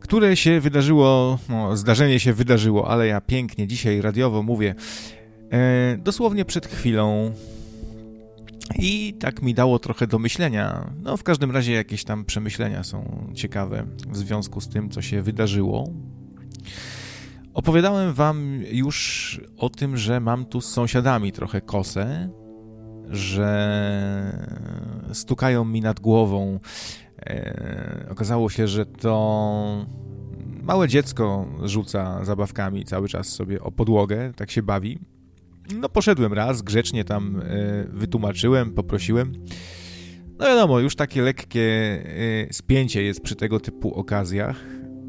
które się wydarzyło, no zdarzenie się wydarzyło, ale ja pięknie dzisiaj radiowo mówię, dosłownie przed chwilą i tak mi dało trochę do myślenia. No w każdym razie jakieś tam przemyślenia są ciekawe w związku z tym, co się wydarzyło. Opowiadałem wam już o tym, że mam tu z sąsiadami trochę kosę, że stukają mi nad głową. Okazało się, że to małe dziecko rzuca zabawkami cały czas sobie o podłogę, tak się bawi. No poszedłem raz, grzecznie tam wytłumaczyłem, poprosiłem. No wiadomo, już takie lekkie spięcie jest przy tego typu okazjach.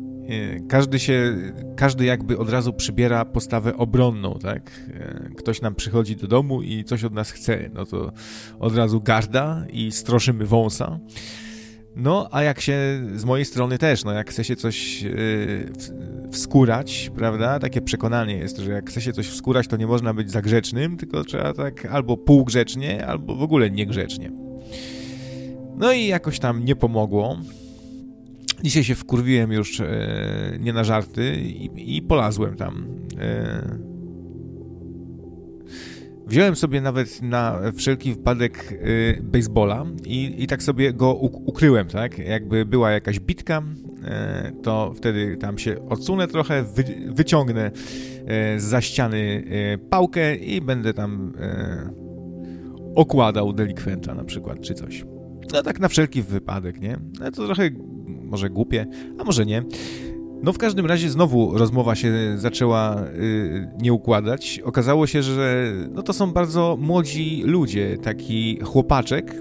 Każdy jakby od razu przybiera postawę obronną, tak? Ktoś nam przychodzi do domu i coś od nas chce, no to od razu garda i stroszymy wąsa. No, a jak się, z mojej strony też, no jak chce się coś wskórać, prawda, takie przekonanie jest, że jak chce się coś wskórać, to nie można być za grzecznym, tylko trzeba tak albo półgrzecznie, albo w ogóle niegrzecznie. No i jakoś tam nie pomogło. Dzisiaj się wkurwiłem już nie na żarty i polazłem tam. Wziąłem sobie nawet na wszelki wypadek baseballa i tak sobie go ukryłem, tak? Jakby była jakaś bitka, to wtedy tam się odsunę trochę, wyciągnę zza ściany pałkę i będę tam okładał delikwenta na przykład, czy coś. No tak na wszelki wypadek, nie? No to trochę może głupie, a może nie. No w każdym razie znowu rozmowa się zaczęła nie układać. Okazało się, że no to są bardzo młodzi ludzie. Taki chłopaczek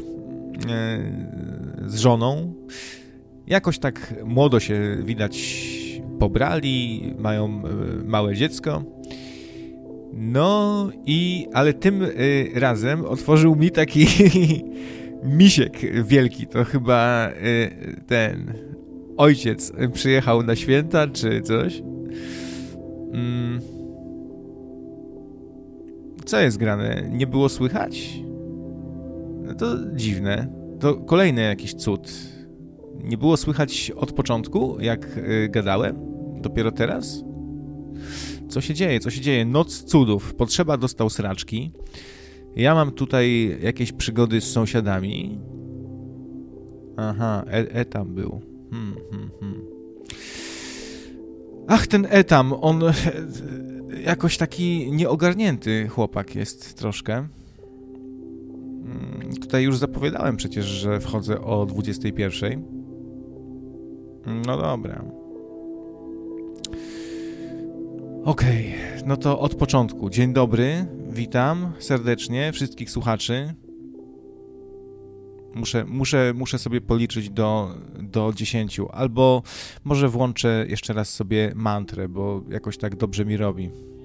z żoną. Jakoś tak młodo się widać pobrali, mają małe dziecko. No i ale tym razem otworzył mi taki misiek wielki. To chyba ten ojciec przyjechał na święta, czy coś. Co jest grane? Nie było słychać? No to dziwne. To kolejny jakiś cud. Nie było słychać od początku, jak gadałem? Dopiero teraz? Co się dzieje? Co się dzieje? Noc cudów. Potrzeba dostał sraczki. Ja mam tutaj jakieś przygody z sąsiadami. Aha, Etam był. Ach, ten Etam, on jakoś taki nieogarnięty chłopak jest troszkę. Tutaj już zapowiadałem przecież, że wchodzę o 21:00. No dobra. Okej, no to od początku. Dzień dobry, witam serdecznie wszystkich słuchaczy. Muszę sobie policzyć do 10, albo może włączę jeszcze raz sobie mantrę, bo jakoś tak dobrze mi robi.